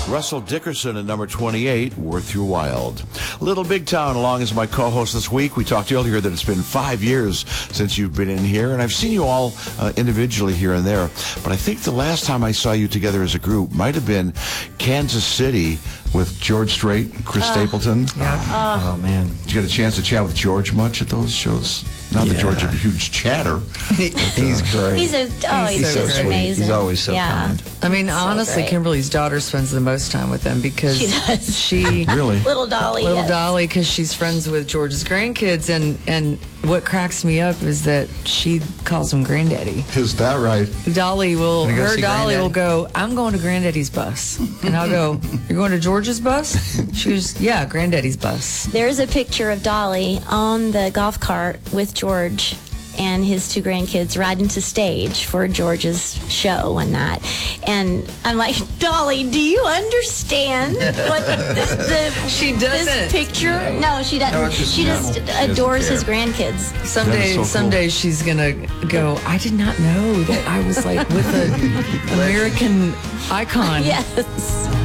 Russell Dickerson at number 28, Worth Your Wild. Little Big Town along as my co-host this week. We talked earlier that it's been 5 years since you've been in here, and I've seen you all individually here and there. But I think the last time I saw you together as a group might have been Kansas City with George Strait and Chris Stapleton. Yeah. Oh, man. Did you get a chance to chat with George much at those shows? Not that George is a huge chatter. He's great. He's just amazing. He's always so kind. I mean, honestly, great. Kimberly's daughter spends the most time with him because She does. she Really? Little Dolly. yes. Dolly, because she's friends with George's grandkids, and what cracks me up is that she calls him Granddaddy. Is that right? Dolly will, Wanna go her see Dolly Granddaddy? will go, I'm going to Granddaddy's bus. And I'll go, you're going to George's bus? She goes, yeah, Granddaddy's bus. There's a picture of Dolly on the golf cart with George and his two grandkids riding to stage for George's show and that. And I'm like, Dolly, do you understand what She doesn't. this picture? No, she doesn't. No, it's just she just normal. adores She his doesn't grandkids. That is so Someday cool. she's gonna go, I did not know that I was like with an American icon. Yes.